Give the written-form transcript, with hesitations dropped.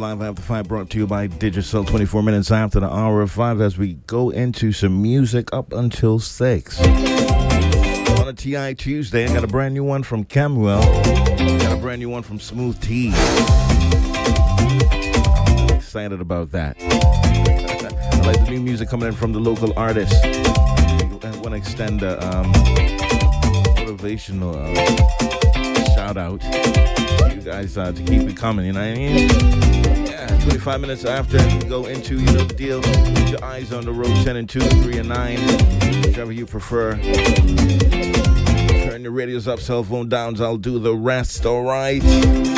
Live After 5 brought to you by Digicel 24 minutes after the hour of 5 as we go into some music up until 6. On a TI Tuesday, I got a brand new one from Camuel. Got a brand new one from Smooth T. Excited about that. I like the new music coming in from the local artists. I want to extend a motivational shout out to you guys to keep it coming, you know what I mean? Yeah, 25 minutes after we go into, you know the deal. Keep your eyes on the road, 10 and 2, 3 and 9, whichever you prefer. Turn the radios up, cell phone downs, I'll do the rest, alright?